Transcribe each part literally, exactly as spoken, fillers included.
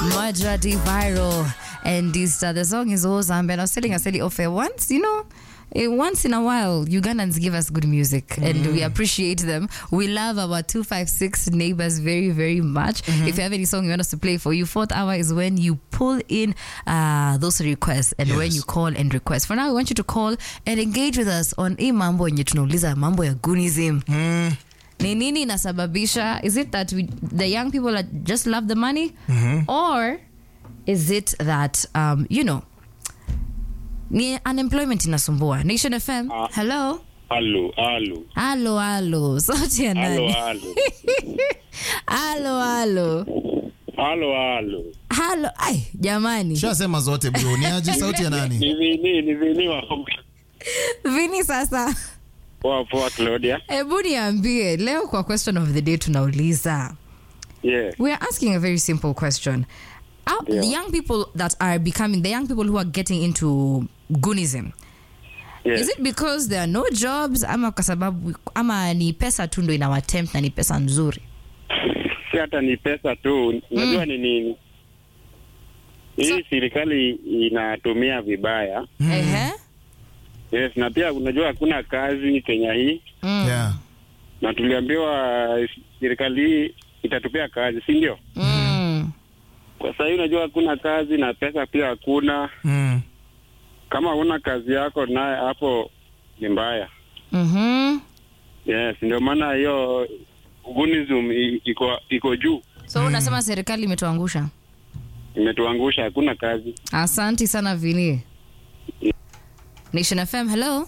Majority viral. And this uh, the song is awesome. And I was telling Aseli off air once, you know, eh, once in a while, Ugandans give us good music mm-hmm. and we appreciate them. We love our two five six neighbors very, very much. Mm-hmm. If you have any song you want us to play for you, fourth hour is when you pull in uh, those requests and yes. when you call and request. For now, we want you to call and engage with us on hii mambo yenye tunauliza mambo ya Goonism. Mm. Ni nini inasababisha? Is it that we, the young people that just love the money? Mm-hmm. Or is it that, um, you know, ni unemployment inasumbua? Nation F M, uh, hello? Hello, hello. Hello, hello. Sauti ya nani? Hello, hello. Hello, hello. Hello, hello. Hello, ay, jamani. Shasema zote bro, ni aje sauti ya nani? Ni Vini, ni Vini wa Vini sasa. Poa, poa Claudia. Ebu niambie, leo kwa question of the day tunauliza. Yeah. We are asking a very simple question. Are yeah. the young people that are becoming, the young people who are getting into Goonism, yeah. is it because there are no jobs ama kwa sababu ama ni pesa tu ndo inawatempt na ni pesa nzuri? Si hata ni pesa tu, unajua mm. ni nini? Hii so, serikali inatumia vibaya. Mm. Ehe. Yes, na pia unajua hakuna kazi Kenya hii. Mm. Yeah. Na tuliambiwa serikali itatupea kazi, si ndio? Mm. Kwa sasa unajua hakuna kazi na pesa pia hakuna. Mm. Kama una kazi yako naye hapo ni mbaya. Mhm. Yes, ndio maana hiyo Goonism iko iko juu. So mm. unasema serikali imetuangusha? Imetuangusha, hakuna kazi. Asante sana Vini. Yeah. Nation F M, hello.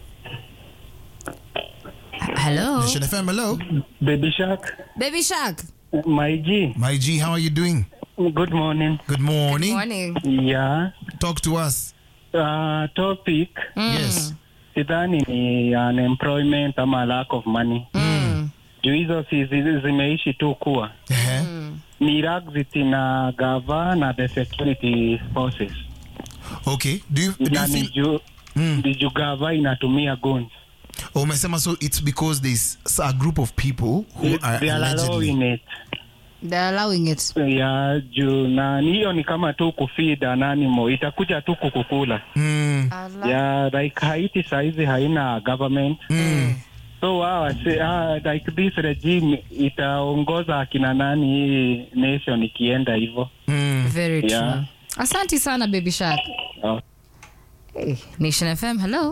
Hello. Nation F M, hello. Baby Shark. Baby Shark. My G. My G, how are you doing? Good morning. Good morning. Good morning. Yeah. Talk to us. Uh, topic. Mm. Yes. Sidhani ni unemployment ama lack of money. Mm. Juu hizo si zimeishi tu kuwa. Uh-huh. Mm. Ni ragsiti na gava na the security forces. Okay. Do you, do you ni feel... juu Mm. juu gava inatumia guns. Oh, umesema so it's because there's a group of people who They, are they are allegedly... allowing it. They're allowing it. Ya juu na hiyo ni kama tu kufeed an animal, itakuja tu kukukula. Mm. Ya like Haiti saizi haina government. Mm. So wow, uh, like this regime itaongoza akina nani hii nation ikienda hivyo. Mm. Very true. Yeah. Asante sana Baby Shark. Oh. Hey, Nation F M, hello.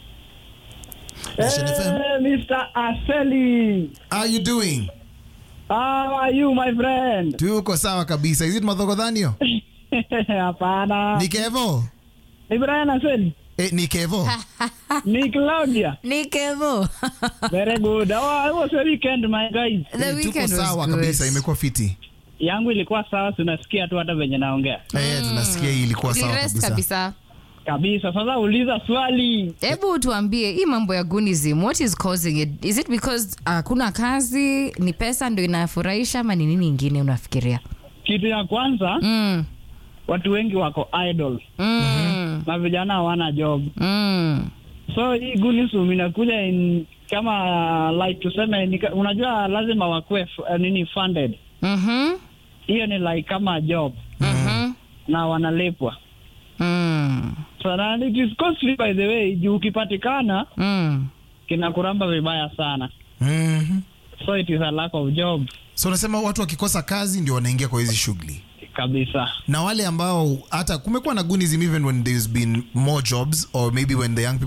Nation F M. Hey, Mister Aseli. How are you doing? How are you, my friend? Tuko sawa kabisa. Is it Madhogodhanio? Hapana. Ni Kevo? Ni Brian Aseli. Eh, ni Kevo? Ni Claudia. Ni Kevo. Very good. How was your weekend, my guys? The Eh, weekend tuko sawa was good. kabisa, imekuwa fiti. Yangu ilikuwa sawa, tunasikia tu hata venye naongea. Eh, tunasikia hii ilikuwa sawa Rest kabisa. kabisa. Kabisa. Sasa uliza swali. Hebu tuambie hii mambo ya Goonism, what is causing it? Is it because hakuna uh, kazi, ni pesa ndio inafurahisha ama ni nini ingine unafikiria? Kitu ya kwanza, Mm. watu wengi wako idle. Mm. Na vijana hawana job. Mm. So hii Goonism inakuja in kama like tuseme ni, unajua lazima wakue uh, nini funded. Mhm. Hiyo ni like kama job. Mhm. Na wanalipwa. Mm. So na it is costly by the way, juu ukipatikana Mm. kinakuramba vibaya sana. Mhm. So it is a lack of job. So unasema watu wakikosa kazi ndio wanaingia kwa hizi shughuli. Kabisa. Na wale ambao hata kumekuwa na Goonism even when there's been more jobs or maybe when the young people